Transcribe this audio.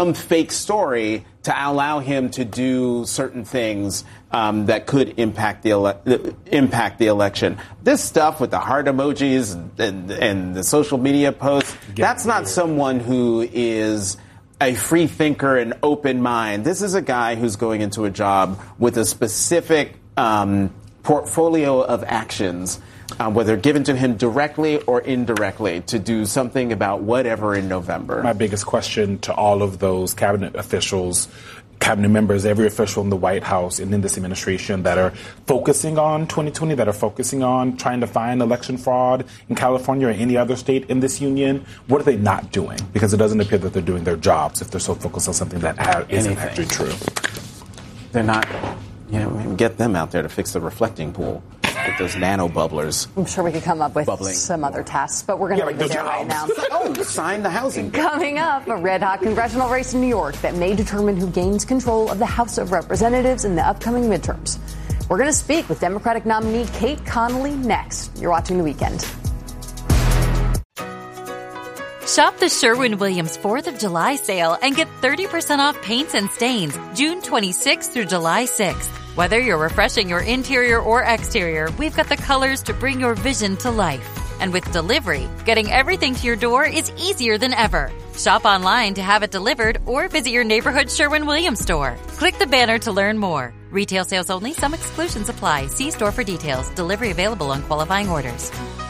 some fake story to allow him to do certain things that could impact the election. This stuff with the heart emojis and the social media posts, that's not someone who is a free thinker and open mind. This is a guy who's going into a job with a specific portfolio of actions, whether given to him directly or indirectly, to do something about whatever in November. My biggest question to all of those cabinet officials, cabinet members, every official in the White House and in this administration that are focusing on 2020, that are focusing on trying to find election fraud in California or any other state in this union, what are they not doing? Because it doesn't appear that they're doing their jobs if they're so focused on something that isn't actually true. They're not, get them out there to fix the reflecting pool. With those nano bubblers. I'm sure we could come up with some other tasks, but we're going to leave it there right now. Sign the housing bill. Coming up, a red-hot congressional race in New York that may determine who gains control of the House of Representatives in the upcoming midterms. We're going to speak with Democratic nominee Kate Connolly next. You're watching The Weekend. Shop the Sherwin-Williams 4th of July sale and get 30% off paints and stains June 26th through July 6th. Whether you're refreshing your interior or exterior, we've got the colors to bring your vision to life. And with delivery, getting everything to your door is easier than ever. Shop online to have it delivered or visit your neighborhood Sherwin-Williams store. Click the banner to learn more. Retail sales only. Some exclusions apply. See store for details. Delivery available on qualifying orders.